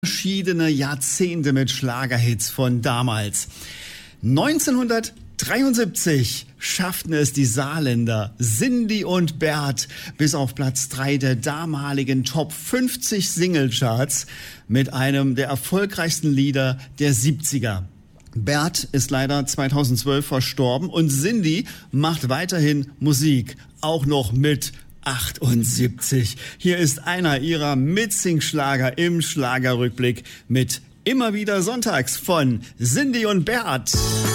Verschiedene Jahrzehnte mit Schlagerhits von damals. 1973 schafften es die Saarländer Cindy und Bert bis auf Platz 3 der damaligen Top 50 Singlecharts mit einem der erfolgreichsten Lieder der 70er. Bert ist leider 2012 verstorben und Cindy macht weiterhin Musik, auch noch mit 78. Hier ist einer ihrer Mitsing-Schlager im Schlagerrückblick mit Immer wieder sonntags von Cindy und Bert.